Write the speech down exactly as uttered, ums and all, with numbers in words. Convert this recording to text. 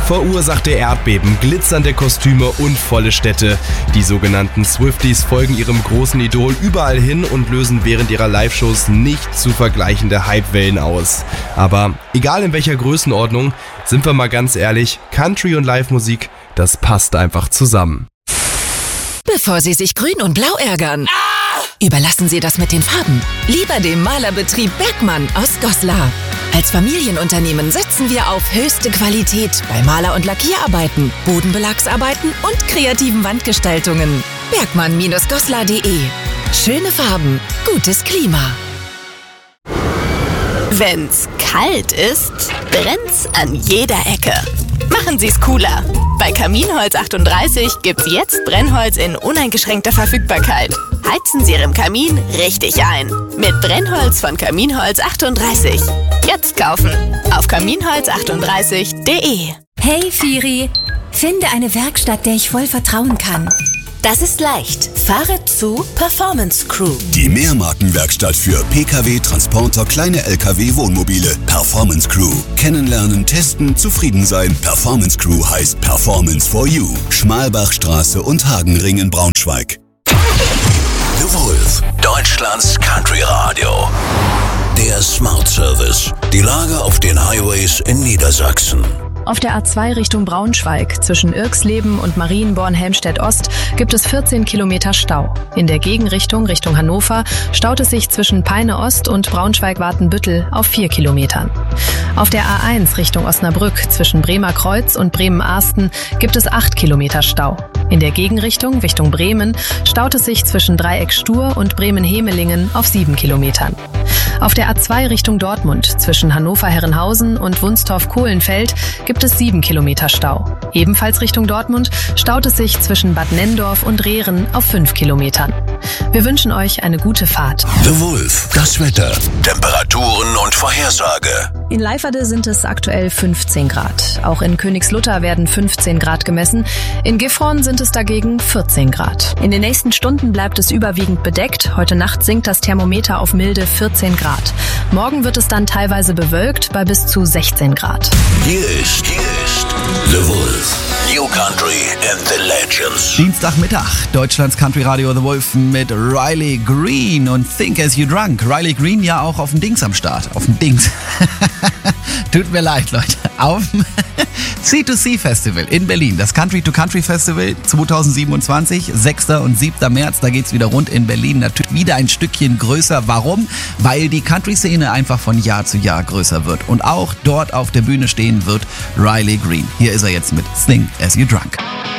Verursachte Erdbeben, glitzernde Kostüme und volle Städte. Die sogenannten Swifties folgen ihrem großen Idol überall hin und lösen während ihrer Live-Shows nicht zu vergleichende Hypewellen aus. Aber egal in welcher Größenordnung, sind wir mal ganz ehrlich, Country und Live-Musik, das passt einfach zusammen. Bevor Sie sich grün und blau ärgern, ah! überlassen Sie das mit den Farben lieber dem Malerbetrieb Bergmann aus Goslar. Als Familienunternehmen setzen wir auf höchste Qualität bei Maler- und Lackierarbeiten, Bodenbelagsarbeiten und kreativen Wandgestaltungen. Bergmann Goslar punkt de. Schöne Farben, gutes Klima. Wenn's kalt ist, brennt's an jeder Ecke. Machen Sie's cooler. Bei Kaminholz achtunddreißig gibt's jetzt Brennholz in uneingeschränkter Verfügbarkeit. Heizen Sie Ihren Kamin richtig ein. Mit Brennholz von Kaminholz achtunddreißig. Jetzt kaufen auf kaminholz achtunddreißig punkt de. Hey Firi, finde eine Werkstatt, der ich voll vertrauen kann. Das ist leicht. Fahre zu Performance Crew. Die Mehrmarkenwerkstatt für Pkw, Transporter, kleine Lkw, Wohnmobile. Performance Crew. Kennenlernen, testen, zufrieden sein. Performance Crew heißt Performance for You. Schmalbachstraße und Hagenring in Braunschweig. The Wolf, Deutschlands Country Radio. Der Smart Service. Die Lage auf den Highways in Niedersachsen. Auf der A zwei Richtung Braunschweig zwischen Irxleben und Marienborn-Helmstedt-Ost gibt es vierzehn Kilometer Stau. In der Gegenrichtung Richtung Hannover staut es sich zwischen Peine-Ost und Braunschweig-Watenbüttel auf vier Kilometern. Auf der A eins Richtung Osnabrück zwischen Bremer Kreuz und Bremen-Arsten gibt es acht Kilometer Stau. In der Gegenrichtung Richtung Bremen staut es sich zwischen Dreieck Stur und Bremen-Hemelingen auf sieben Kilometern. Auf der A zwei Richtung Dortmund zwischen Hannover-Herrenhausen und Wunstorf-Kohlenfeld gibt es sieben Kilometer Stau. Ebenfalls Richtung Dortmund staut es sich zwischen Bad Nenndorf und Rehren auf fünf Kilometern. Wir wünschen euch eine gute Fahrt. The Wolf, das Wetter, Temperaturen und Vorhersage. In Leiferde sind es aktuell fünfzehn Grad. Auch in Königslutter werden fünfzehn Grad gemessen. In Gifhorn sind es dagegen vierzehn Grad. In den nächsten Stunden bleibt es überwiegend bedeckt. Heute Nacht sinkt das Thermometer auf milde vierzehn Grad. Morgen wird es dann teilweise bewölkt bei bis zu sechzehn Grad. Hier ist, hier ist The Wolf. New Country and the Legends. Dienstagmittag, Deutschlands Country Radio The Wolf mit Riley Green und Think As You Drunk. Riley Green ja auch auf dem Dings am Start. Auf dem Dings. Tut mir leid, Leute. Auf dem C zwei C Festival in Berlin. Das Country to Country Festival zwanzig siebenundzwanzig, sechster und siebter März. Da geht's wieder rund in Berlin. Natürlich wieder ein Stückchen größer. Warum? Weil die Country-Szene einfach von Jahr zu Jahr größer wird. Und auch dort auf der Bühne stehen wird Riley Green. Hier ist er jetzt mit Think As You Drunk.